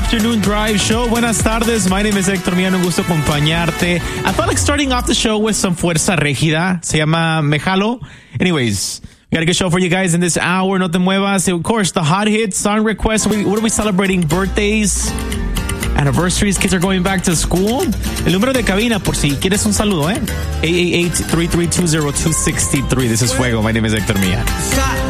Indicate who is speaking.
Speaker 1: Afternoon Drive Show. Buenas tardes. My name is Héctor Millán. Un gusto acompañarte. I felt like starting off the show with some Fuerza Régida. Se llama Me Jalo. Anyways, we got a good show for you guys in this hour. No te muevas. Of course, the hot hits, song requests. What are we celebrating? Birthdays, anniversaries. Kids are going back to school. El número de cabina, por si quieres un saludo, 888-332-0263. This is Fuego. My name is Héctor Millán.